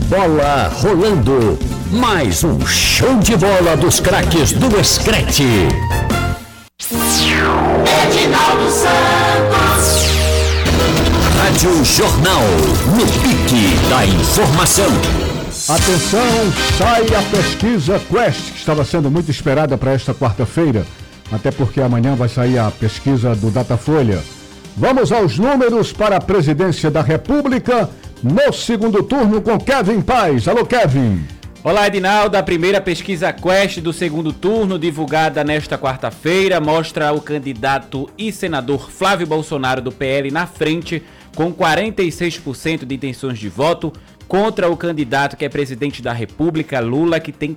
Bola rolando. Mais um show de bola dos craques do Escrete. Edinaldo Santos. Rádio Jornal, no pique da informação. Atenção, sai a pesquisa Quest, que estava sendo muito esperada para esta quarta-feira, até porque amanhã vai sair a pesquisa do Datafolha. Vamos aos números para a presidência da República no segundo turno com Kevin Paz. Alô, Kevin. Olá, Edinaldo. A primeira pesquisa Quest do segundo turno, divulgada nesta quarta-feira, mostra o candidato e senador Flávio Bolsonaro do PL na frente, com 46% de intenções de voto, contra o candidato que é presidente da República, Lula, que tem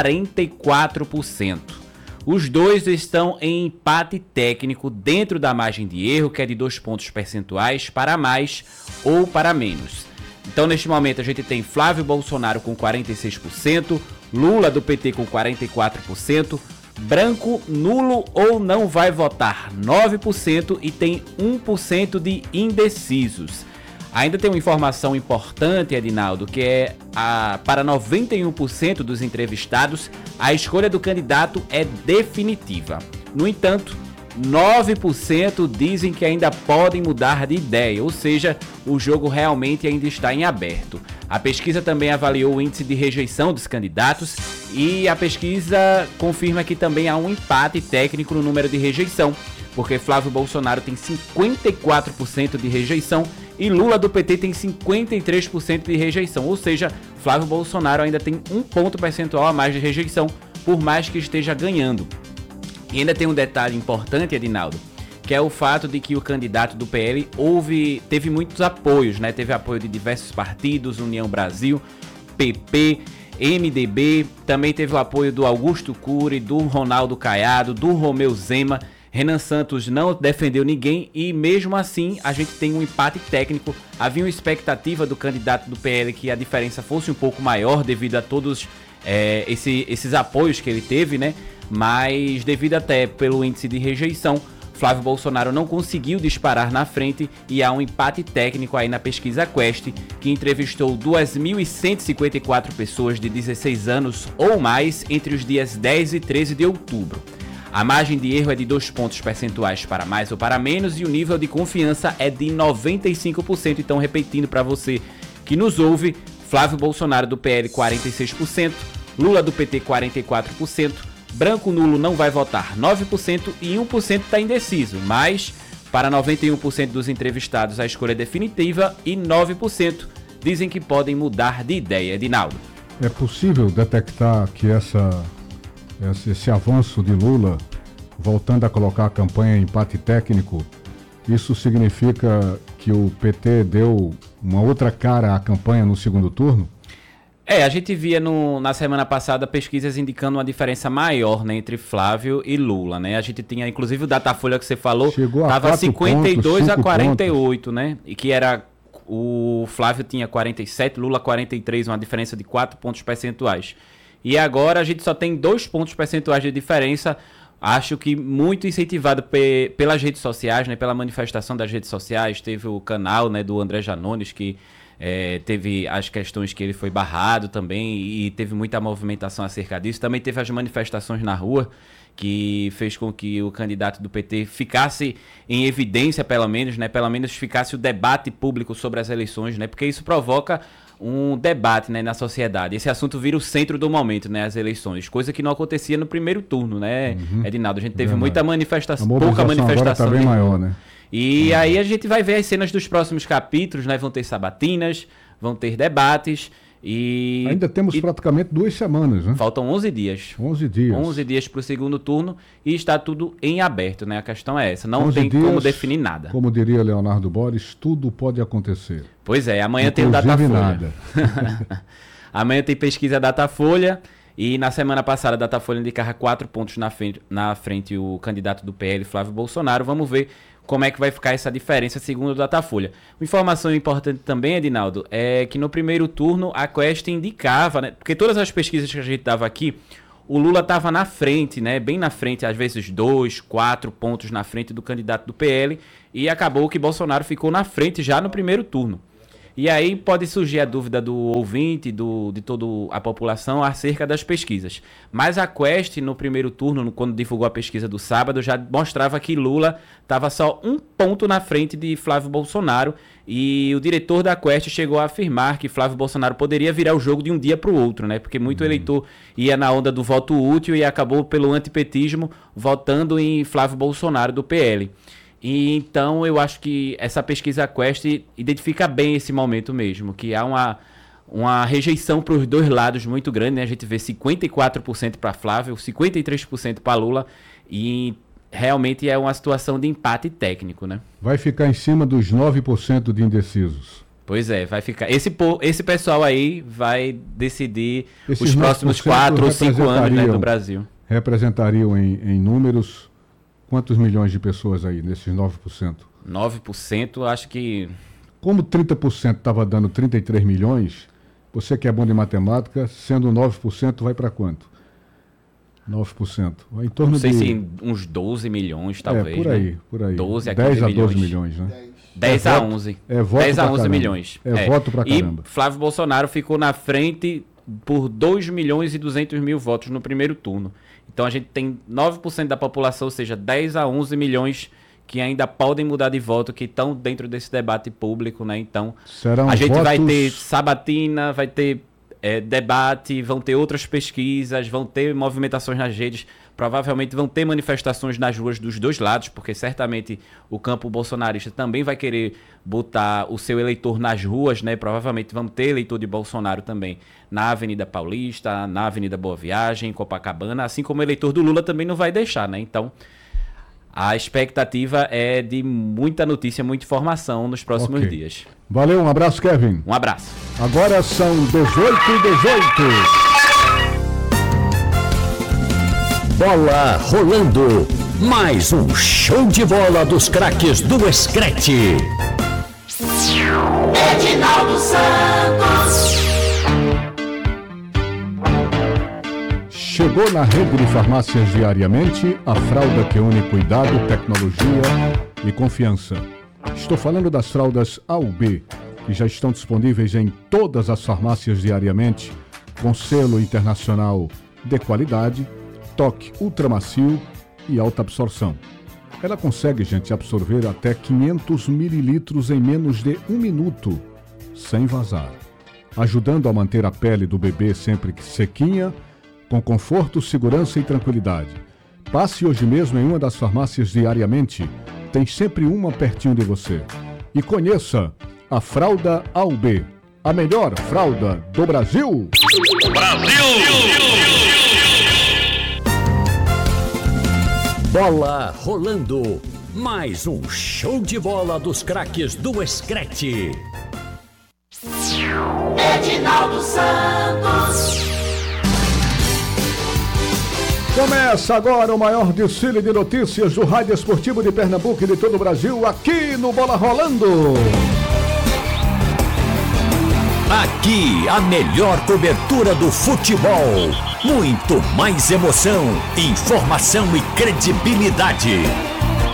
44%. Os dois estão em empate técnico dentro da margem de erro, que é de 2 pontos percentuais para mais ou para menos. Então, neste momento, a gente tem Flávio Bolsonaro com 46%, Lula do PT com 44%, branco, nulo ou não vai votar 9% e tem 1% de indecisos. Ainda tem uma informação importante, Edinaldo, que é para 91% dos entrevistados, a escolha do candidato é definitiva. No entanto, 9% dizem que ainda podem mudar de ideia, ou seja, o jogo realmente ainda está em aberto. A pesquisa também avaliou o índice de rejeição dos candidatos e a pesquisa confirma que também há um empate técnico no número de rejeição, porque Flávio Bolsonaro tem 54% de rejeição e Lula do PT tem 53% de rejeição, ou seja, Flávio Bolsonaro ainda tem 1 ponto percentual a mais de rejeição, por mais que esteja ganhando. E ainda tem um detalhe importante, Edinaldo, que é o fato de que o candidato do PL teve muitos apoios, né? Teve apoio de diversos partidos, União Brasil, PP, MDB, também teve o apoio do Augusto Cury, do Ronaldo Caiado, do Romeu Zema. Renan Santos não defendeu ninguém e mesmo assim a gente tem um empate técnico. Havia uma expectativa do candidato do PL que a diferença fosse um pouco maior devido a todos esses apoios que ele teve, né? Mas devido até pelo índice de rejeição, Flávio Bolsonaro não conseguiu disparar na frente e há um empate técnico aí na pesquisa Quest, que entrevistou 2.154 pessoas de 16 anos ou mais entre os dias 10 e 13 de outubro. A margem de erro é de 2 pontos percentuais para mais ou para menos e o nível de confiança é de 95%. Então, repetindo para você que nos ouve, Flávio Bolsonaro do PL 46%, Lula do PT 44%, branco nulo não vai votar 9% e 1% está indeciso, mas para 91% dos entrevistados a escolha é definitiva e 9% dizem que podem mudar de ideia. Edinaldo. É possível detectar que esse avanço de Lula, voltando a colocar a campanha em empate técnico, isso significa que o PT deu uma outra cara à campanha no segundo turno? A gente via na semana passada pesquisas indicando uma diferença maior, né, entre Flávio e Lula, né? A gente tinha, inclusive, o Datafolha que você falou, estava 52 a 48, né? E que era, o Flávio tinha 47, Lula 43, uma diferença de 4 pontos percentuais. E agora a gente só tem 2 pontos percentuais de diferença, acho que muito incentivado pelas redes sociais, né, pela manifestação das redes sociais. Teve o canal, né, do André Janones, que teve as questões que ele foi barrado também e teve muita movimentação acerca disso. Também teve as manifestações na rua, que fez com que o candidato do PT ficasse em evidência, pelo menos ficasse o debate público sobre as eleições, né, porque isso provoca um debate, né, na sociedade. Esse assunto vira o centro do momento, né, as eleições, coisa que não acontecia no primeiro turno, né, Edinaldo? A gente teve muita manifestação, pouca manifestação. Agora tá bem maior, né? E aí a gente vai ver as cenas dos próximos capítulos, né, vão ter sabatinas, vão ter debates e... Ainda temos praticamente 2 semanas, né? Faltam 11 dias. 11 dias. 11 dias para o segundo turno e está tudo em aberto, né? A questão é essa, não tem como definir nada. Como diria Leonardo Boris, tudo pode acontecer. Pois é, amanhã tem o Datafolha. Nada. Amanhã tem pesquisa Datafolha e na semana passada a Datafolha indicava 4 pontos na frente o candidato do PL, Flávio Bolsonaro. Vamos ver como é que vai ficar essa diferença segundo o Datafolha. Uma informação importante também, Edinaldo, é que no primeiro turno a Quest indicava, né, porque todas as pesquisas que a gente dava aqui, o Lula estava na frente, né, bem na frente, às vezes 2, 4 pontos na frente do candidato do PL, e acabou que Bolsonaro ficou na frente já no primeiro turno. E aí pode surgir a dúvida do ouvinte, de toda a população acerca das pesquisas. Mas a Quest, no primeiro turno, quando divulgou a pesquisa do sábado, já mostrava que Lula estava só 1 ponto na frente de Flávio Bolsonaro. E o diretor da Quest chegou a afirmar que Flávio Bolsonaro poderia virar o jogo de um dia para o outro, né? Porque muito eleitor ia na onda do voto útil e acabou pelo antipetismo votando em Flávio Bolsonaro do PL. E então eu acho que essa pesquisa Quest identifica bem esse momento mesmo, que há uma rejeição para os dois lados muito grande, né? A gente vê 54% para Flávio, 53% para Lula, e realmente é uma situação de empate técnico, né? Vai ficar em cima dos 9% de indecisos. Pois é, vai ficar. Esse pessoal aí vai decidir Esses os próximos 4 ou 5 anos, né, do Brasil. Representariam em números quantos milhões de pessoas aí, nesses 9%? 9%, acho que... Como 30% estava dando 33 milhões, você que é bom de matemática, sendo 9%, vai para quanto? 9%. Vai em torno de... Não sei se uns 12 milhões, talvez. Por aí, né? por aí. 12 a 15 10 a milhões. 12 milhões, né? 10 a 11. É voto 10 a pra 11 caramba. milhões. É voto pra caramba. E Flávio Bolsonaro ficou na frente por 2 milhões e 200 mil votos no primeiro turno. Então a gente tem 9% da população, ou seja, 10 a 11 milhões que ainda podem mudar de voto, que estão dentro desse debate público, né? Então Serão a gente votos... vai ter sabatina, vai ter debate, vão ter outras pesquisas, vão ter movimentações nas redes, provavelmente vão ter manifestações nas ruas dos dois lados, porque certamente o campo bolsonarista também vai querer botar o seu eleitor nas ruas, né? Provavelmente vamos ter eleitor de Bolsonaro também na Avenida Paulista, na Avenida Boa Viagem, Copacabana, assim como o eleitor do Lula também não vai deixar, né? Então, a expectativa é de muita notícia, muita informação nos próximos dias. Valeu, um abraço, Kevin. Um abraço. Agora são 18h18. Bola rolando. Mais um show de bola dos craques do Escrete. Edinaldo Santos. Chegou na rede de farmácias diariamente a fralda que une cuidado, tecnologia e confiança. Estou falando das fraldas A ou B, que já estão disponíveis em todas as farmácias diariamente, com selo internacional de qualidade, toque ultramacio e alta absorção. Ela consegue, gente, absorver até 500 mililitros em menos de 1 minuto, sem vazar, ajudando a manter a pele do bebê sempre sequinha, com conforto, segurança e tranquilidade. Passe hoje mesmo em uma das farmácias diariamente. Tem sempre uma pertinho de você. E conheça a fralda A ou B, a melhor fralda do Brasil. Bola rolando. Mais um show de bola dos craques do Escrete. Edinaldo Santos. Começa agora o maior desfile de notícias do Rádio Esportivo de Pernambuco e de todo o Brasil, aqui no Bola Rolando. Aqui a melhor cobertura do futebol. Muito mais emoção, informação e credibilidade.